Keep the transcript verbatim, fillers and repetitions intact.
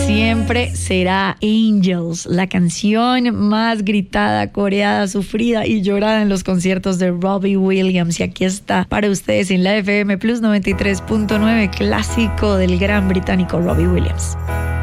siempre será Angels, la canción más gritada, coreada, sufrida y llorada en los conciertos de Robbie Williams. Y aquí está para ustedes en la F M Plus noventa y tres punto nueve, clásico del gran británico Robbie Williams.